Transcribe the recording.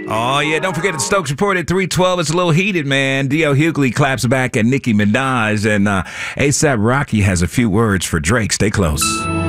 Oh, yeah. Don't forget the Stokes Report at 3:12. It's a little heated, man. D.L. Hughley claps back at Nicki Minaj. And A$AP Rocky has a few words for Drake. Stay close.